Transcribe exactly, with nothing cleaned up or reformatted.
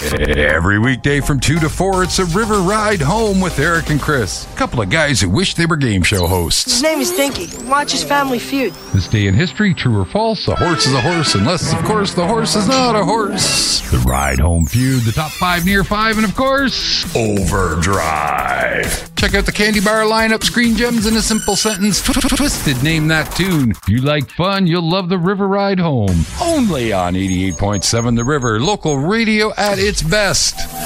Every weekday from two to four, it's a river ride home with Eric and Chris. A couple of guys who wish they were game show hosts. His name is Dinky. Watch his Family Feud. This day in history, true or false, a horse is a horse, unless, of course, the horse is not a horse. The Ride Home Feud, the top five near five, and of course, Overdrive. Check out the Candy Bar lineup, screen gems in a simple sentence. Twisted, name that tune. If you like fun, you'll love the River Ride Home. Only on eighty-eight point seven The River, local radio at its best.